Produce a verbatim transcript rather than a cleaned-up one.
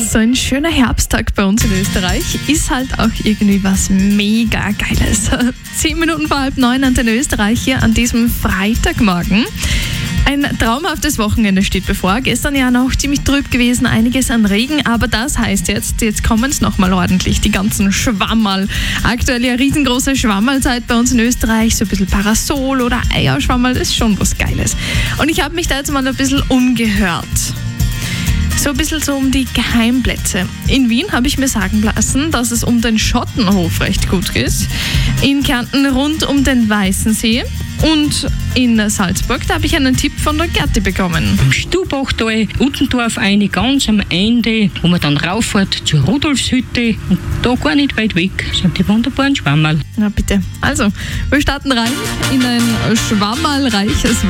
So ein schöner Herbsttag bei uns in Österreich ist halt auch irgendwie was mega Geiles. Zehn Minuten vor halb neun Antenne Österreich hier an diesem Freitagmorgen. Ein traumhaftes Wochenende steht bevor. Gestern ja noch ziemlich trüb gewesen, einiges an Regen, aber das heißt jetzt, jetzt kommen es nochmal ordentlich, die ganzen Schwammerl. Aktuell ja riesengroße Schwammerlzeit bei uns in Österreich, so ein bisschen Parasol oder Eierschwammerl, das ist schon was Geiles. Und ich habe mich da jetzt mal ein bisschen umgehört. So ein bisschen so um die Geheimplätze. In Wien habe ich mir sagen lassen, dass es um den Schottenhof recht gut ist. In Kärnten rund um den Weißensee. Und in Salzburg, da habe ich einen Tipp von der Gerti bekommen. Am Stubachtal, Uttendorf eine ganz am Ende, wo man dann rauffährt zur Rudolfshütte. Und da gar nicht weit weg sind die wunderbaren Schwammerl. Na bitte. Also, wir starten rein in ein schwammerlreiches